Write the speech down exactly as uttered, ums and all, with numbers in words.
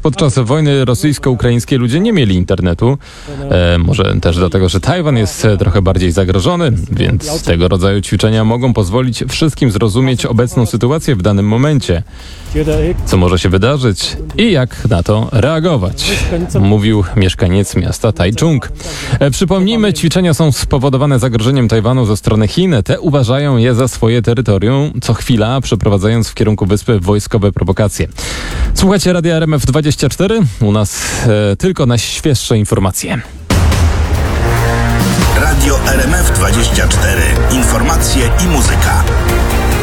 podczas wojny rosyjsko-ukraińskiej ludzie nie mieli internetu. E, może też dlatego, że Tajwan jest trochę bardziej zagrożony, więc tego rodzaju ćwiczenia mogą pozwolić wszystkim zrozumieć obecną sytuację w danym momencie. Co może się wydarzyć i jak na to reagować, mówił mieszkaniec miasta Taichung. E, przypomnijmy, ćwiczenia są spowodowane zagrożeniem Tajwanu ze strony Chin. Te uważają je za swoje terytorium, co chwila przeprowadzając w kierunku wyspy wojskowe prowokacje. Słuchajcie Radia R M F dwadzieścia cztery, u nas e, tylko najświeższe informacje. Radio R M F dwadzieścia cztery. Informacje i muzyka.